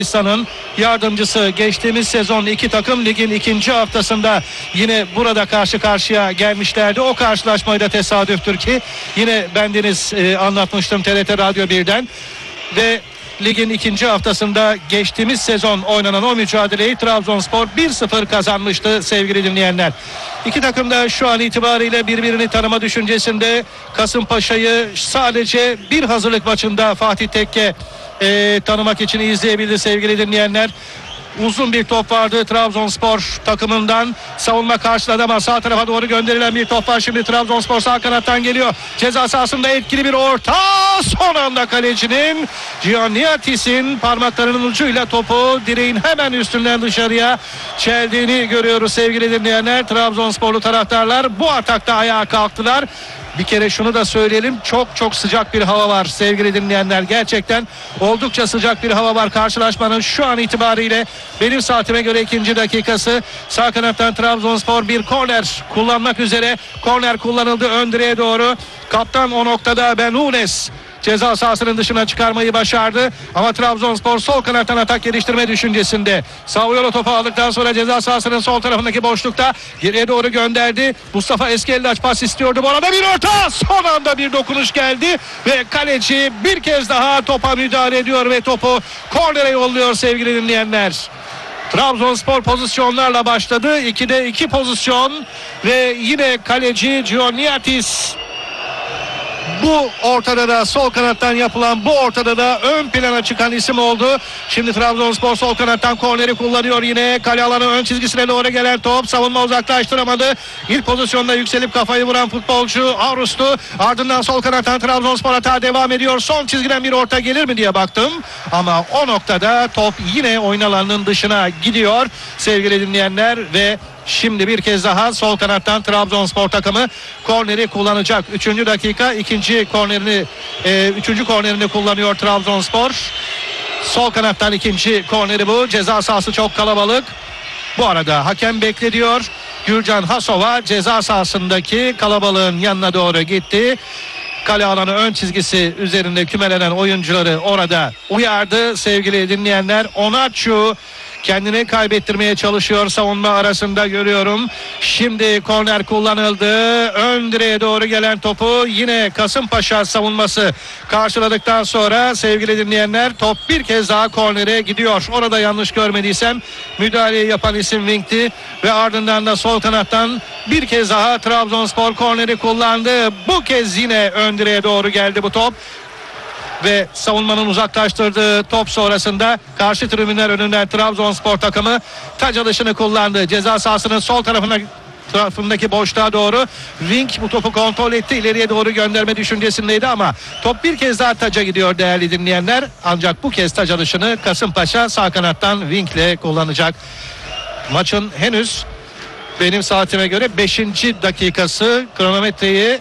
Yunanistan'ın yardımcısı. Geçtiğimiz sezon iki takım ligin ikinci haftasında yine burada karşı karşıya gelmişlerdi. O karşılaşmayı da tesadüftür ki yine bendeniz anlatmıştım TRT Radyo 1'den ve ligin ikinci haftasında geçtiğimiz sezon oynanan o mücadeleyi Trabzonspor 1-0 kazanmıştı sevgili dinleyenler. İki takım da şu an itibariyle birbirini tanıma düşüncesinde. Kasımpaşa'yı sadece bir hazırlık maçında Fatih Tekke tanımak için izleyebildi sevgili dinleyenler. Uzun bir top vardı Trabzonspor takımından. Savunma karşıladı ama sağ tarafa doğru gönderilen bir top var. Şimdi Trabzonspor sağ kanattan geliyor. Ceza sahasında etkili bir orta. Son anda kalecinin Gianniatis'in parmaklarının ucuyla topu direğin hemen üstünden dışarıya çeldiğini görüyoruz sevgili dinleyenler. Trabzonsporlu taraftarlar bu atakta ayağa kalktılar. Bir kere şunu da söyleyelim, çok sıcak bir hava var sevgili dinleyenler. Gerçekten oldukça sıcak bir hava var. Karşılaşmanın şu an itibariyle benim saatime göre ikinci dakikası. Sağ kanattan Trabzonspor bir korner kullanmak üzere. Korner kullanıldı ön direğe doğru. Kaptan o noktada Benunes ceza sahasının dışına çıkarmayı başardı. Ama Trabzonspor sol kanattan atak geliştirme düşüncesinde. Savuyola topu aldıktan sonra ceza sahasının sol tarafındaki boşlukta geriye doğru gönderdi. Mustafa Eskellaç pas istiyordu. Bu arada bir orta. Son anda bir dokunuş geldi. Ve kaleci bir kez daha topa müdahale ediyor ve topu kornere yolluyor sevgili dinleyenler. Trabzonspor pozisyonlarla başladı. 2'de 2 pozisyon ve yine kaleci Gianniatis. Bu ortada da sol kanattan yapılan bu ortada da ön plana çıkan isim oldu. Şimdi Trabzonspor sol kanattan korneri kullanıyor yine. Kale alanı ön çizgisine doğru gelen top. Savunma uzaklaştıramadı. İlk pozisyonda yükselip kafayı vuran futbolcu Arus'tu. Ardından sol kanattan Trabzonspor hata devam ediyor. Son çizgiden bir orta gelir mi diye baktım. Ama o noktada top yine oyun alanının dışına gidiyor sevgili dinleyenler ve şimdi bir kez daha sol kanattan Trabzonspor takımı korneri kullanacak. 3. dakika üçüncü kornerini kullanıyor Trabzonspor. Sol kanattan ikinci korneri bu. Ceza sahası çok kalabalık. Bu arada hakem beklediyor. Gürcan Hasova ceza sahasındaki kalabalığın yanına doğru gitti. Kale alanı ön çizgisi üzerinde kümelenen oyuncuları orada uyardı sevgili dinleyenler. Onaçu kendini kaybettirmeye çalışıyor savunma arasında görüyorum. Şimdi korner kullanıldı. Ön direğe doğru gelen topu yine Kasımpaşa savunması karşıladıktan sonra sevgili dinleyenler top bir kez daha kornere gidiyor. Orada yanlış görmediysem müdahaleyi yapan isim Wink'ti ve ardından da sol kanattan bir kez daha Trabzonspor korneri kullandı. Bu kez yine ön direğe doğru geldi bu top. Ve savunmanın uzaklaştırdığı top sonrasında karşı tribünler önünden Trabzonspor takımı taç alışını kullandı. Ceza sahasının sol tarafındaki boşluğa doğru Wink bu topu kontrol etti. İleriye doğru gönderme düşüncesindeydi ama top bir kez daha taca gidiyor değerli dinleyenler. Ancak bu kez taç alışını Kasımpaşa sağ kanattan Wink'le kullanacak. Maçın henüz benim saatime göre 5. dakikası. Kronometreyi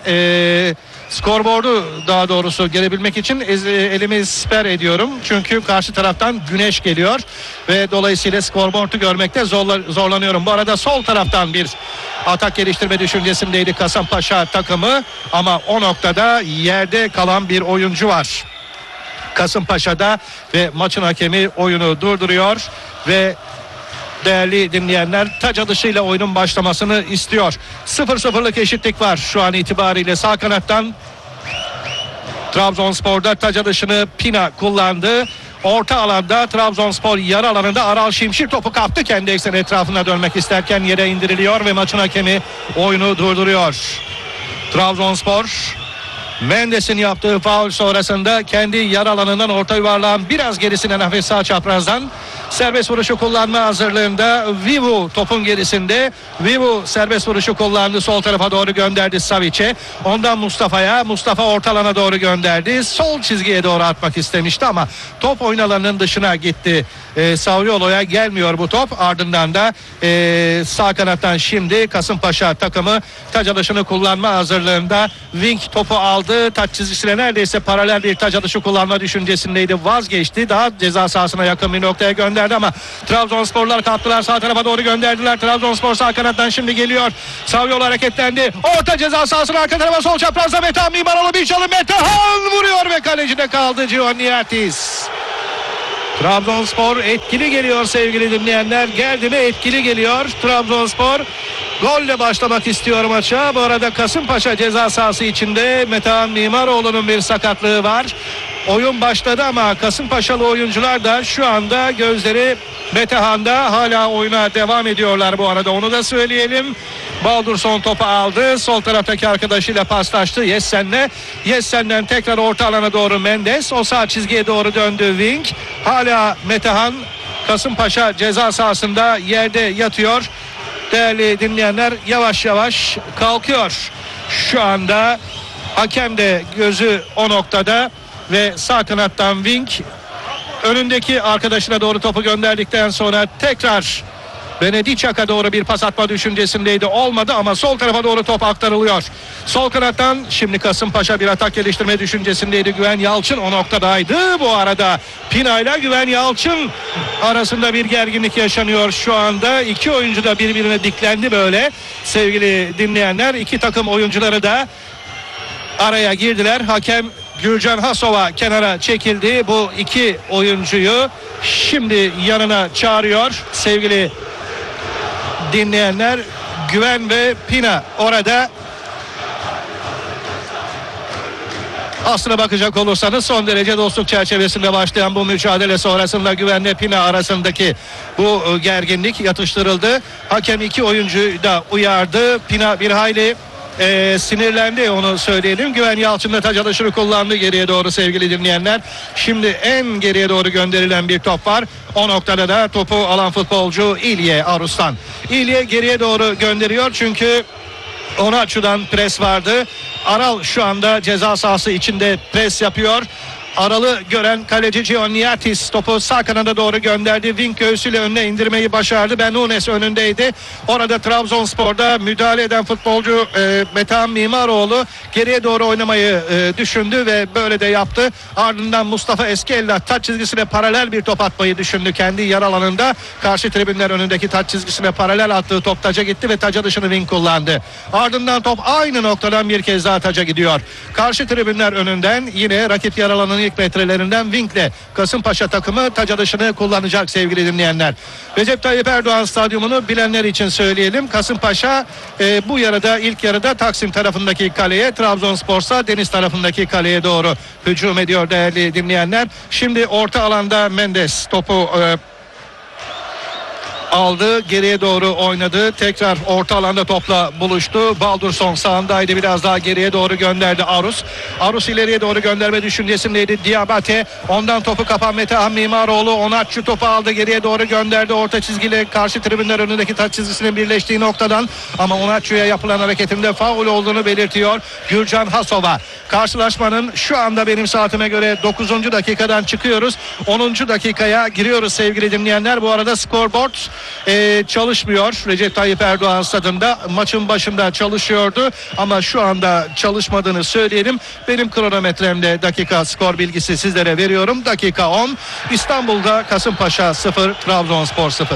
skorboardu daha doğrusu gelebilmek için elimi siper ediyorum. Çünkü karşı taraftan güneş geliyor ve dolayısıyla skorboardu görmekte zorlanıyorum. Bu arada sol taraftan bir atak geliştirme düşüncesindeydi Kasımpaşa takımı ama o noktada yerde kalan bir oyuncu var Kasımpaşa'da ve maçın hakemi oyunu durduruyor ve değerli dinleyenler taç atışıyla oyunun başlamasını istiyor. 0-0'lık eşitlik var şu an itibariyle. Sağ kanattan Trabzonspor'da taç atışını Pina kullandı. Orta alanda Trabzonspor yarı alanında Aral Şimşir topu kaptı. Kendi ekseni etrafına dönmek isterken yere indiriliyor ve maçın hakemi oyunu durduruyor. Trabzonspor Mendes'in yaptığı faul sonrasında kendi yarı alanından orta yuvarlağın biraz gerisinden hafif sağ çaprazdan serbest vuruşu kullanma hazırlığında. Vivu topun gerisinde. Vivu serbest vuruşu kullandı. Sol tarafa doğru gönderdi Savic'e. Ondan Mustafa'ya. Mustafa orta alana doğru gönderdi. Sol çizgiye doğru atmak istemişti ama top oyun alanının dışına gitti. Savriyolo'ya gelmiyor bu top. Ardından da sağ kanattan şimdi Kasımpaşa takımı taç alışını kullanma hazırlığında. Wink topu aldı. Taç çizgisine neredeyse paralel bir taç alışı kullanma düşüncesindeydi. Vazgeçti. Daha ceza sahasına yakın bir noktaya gönderdi ama Trabzonsporlar kalktılar. Sağ tarafa doğru gönderdiler. Trabzonspor sağ kanattan şimdi geliyor. Savriyolo hareketlendi. Orta ceza sahasına arka tarafa sol çaprazda Metehan Mimaroğlu bir çalım. Metehan vuruyor ve kalecide kaldı Gianniatis. Trabzonspor etkili geliyor sevgili dinleyenler. Geldi mi etkili geliyor. Trabzonspor golle başlamak istiyor maça. Bu arada Kasımpaşa ceza sahası içinde Metehan Mimaroğlu'nun bir sakatlığı var. Oyun başladı ama Kasımpaşalı oyuncular da şu anda gözleri Metehan'da, hala oyuna devam ediyorlar bu arada, onu da söyleyelim. Baldurson topu aldı. Sol taraftaki arkadaşıyla paslaştı Yessen'le. Yessen'den tekrar orta alana doğru Mendes. O sağ çizgiye doğru döndü Wing. Hala Metehan Kasımpaşa ceza sahasında yerde yatıyor. Değerli dinleyenler, yavaş yavaş kalkıyor. Şu anda hakem de gözü o noktada ve sağ kanattan Wing önündeki arkadaşına doğru topu gönderdikten sonra tekrar Benedicak'a doğru bir pas atma düşüncesindeydi. Olmadı ama sol tarafa doğru top aktarılıyor. Sol kanattan şimdi Kasımpaşa bir atak geliştirme düşüncesindeydi. Güven Yalçın o noktadaydı. Bu arada Pina ile Güven Yalçın arasında bir gerginlik yaşanıyor şu anda. İki oyuncu da birbirine diklendi böyle. Sevgili dinleyenler, iki takım oyuncuları da araya girdiler. Hakem Gürcan Hasova kenara çekildi. Bu iki oyuncuyu şimdi yanına çağırıyor sevgili dinleyenler. Güven ve Pina orada. Aslına bakacak olursanız son derece dostluk çerçevesinde başlayan bu mücadele sonrasında Güven ve Pina arasındaki bu gerginlik yatıştırıldı. Hakem iki oyuncuyu da uyardı. Pina bir hayli sinirlendi, onu söyleyelim. Güven Yalçın da taç alışını kullandı geriye doğru sevgili dinleyenler. Şimdi en geriye doğru gönderilen bir top var. O noktada da topu alan futbolcu İlye Arus'tan. İlye geriye doğru gönderiyor çünkü Onaçu'dan pres vardı. Aral şu anda ceza sahası içinde pres yapıyor. Aral'ı gören kaleci Gianniatis topu sağ kanada doğru gönderdi. Wing göğsüyle önüne indirmeyi başardı. Ben Nunes önündeydi. Orada Trabzonspor'da müdahale eden futbolcu Metehan Mimaroğlu geriye doğru oynamayı düşündü ve böyle de yaptı. Ardından Mustafa Eskella taç çizgisine paralel bir top atmayı düşündü kendi yer alanında. Karşı tribünler önündeki taç çizgisine paralel attığı top taca gitti ve taca dışını Wing kullandı. Ardından top aynı noktadan bir kez daha taca gidiyor. Karşı tribünler önünden yine rakip yer alanının ilk metrelerinden Wing'le Kasımpaşa takımı taca dışını kullanacak sevgili dinleyenler. Recep Tayyip Erdoğan Stadyumunu bilenler için söyleyelim. Kasımpaşa bu yarıda, ilk yarıda Taksim tarafındaki kaleye, Trabzonspor'sa Deniz tarafındaki kaleye doğru hücum ediyor değerli dinleyenler. Şimdi orta alanda Mendes topu aldı, geriye doğru oynadı, tekrar orta alanda topla buluştu. Baldurson sağındaydı, biraz daha geriye doğru gönderdi Arus ileriye doğru gönderme düşüncesindeydi. Diabate ondan topu kapan Metehan Mimaroğlu, Onaçu topu aldı, geriye doğru gönderdi orta çizgiyle karşı tribünler önündeki taç çizgisinin birleştiği noktadan, ama Onaçu'ya yapılan hareketinde faul olduğunu belirtiyor Gürcan Hasova. Karşılaşmanın şu anda benim saatime göre 9. dakikadan çıkıyoruz, 10. dakikaya giriyoruz sevgili dinleyenler. Bu arada scoreboard çalışmıyor. Recep Tayyip Erdoğan stadında maçın başında çalışıyordu ama şu anda çalışmadığını söyleyelim. Benim kronometremde dakika skor bilgisi sizlere veriyorum. Dakika 10. İstanbul'da Kasımpaşa 0, Trabzonspor 0.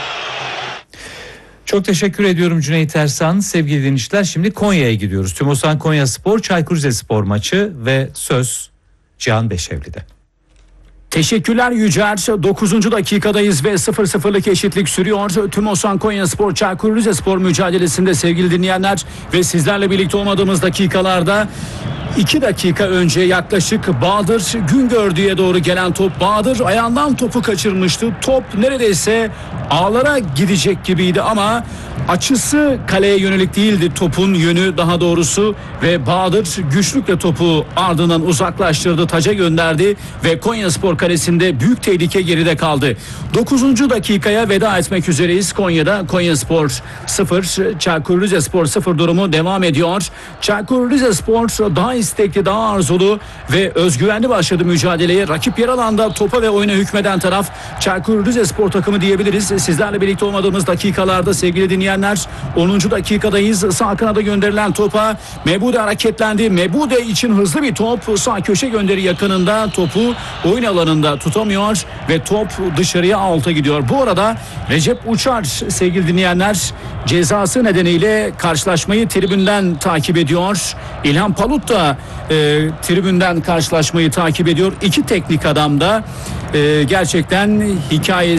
Çok teşekkür ediyorum Cüneyt Ersan. Sevgili dinleyiciler, şimdi Konya'ya gidiyoruz. Tümosan Konyaspor Çaykur Rizespor maçı ve söz Cihan Beşevli'de. Teşekkürler Yücer. 9. dakikadayız ve 0-0'lık eşitlik sürüyor. Tümosan Konyaspor Çaykur Rizespor mücadelesinde sevgili dinleyenler ve sizlerle birlikte olmadığımız dakikalarda 2 dakika önce yaklaşık Bahadır Güngördü'ye doğru gelen top. Bahadır ayağından topu kaçırmıştı. Top neredeyse ağlara gidecek gibiydi ama açısı kaleye yönelik değildi, topun yönü daha doğrusu, ve Bahadır güçlükle topu ardından uzaklaştırdı, taca gönderdi ve Konyaspor kalesinde büyük tehlike geride kaldı. 9. dakikaya veda etmek üzereyiz. Konya'da Konyaspor 0, Çaykur Rizespor 0 durumu devam ediyor. Çaykur Rizespor daha istekli, daha arzulu ve özgüvenli başladı mücadeleye. Rakip yer alanda topa ve oyuna hükmeden taraf Çaykur Rizespor takımı diyebiliriz. Sizlerle birlikte olmadığımız dakikalarda sevgili dinleyenler 10. dakikadayız. Sağ kanada gönderilen topa Mebude hareketlendi. Mebude için hızlı bir top. Sağ köşe gönderi yakınında, topu oyun alanında tutamıyor ve top dışarıya alta gidiyor. Bu arada Recep Uçar sevgili dinleyenler cezası nedeniyle karşılaşmayı tribünden takip ediyor. İlhan Palut da da tribünden karşılaşmayı takip ediyor. İki teknik adam da gerçekten hikayesi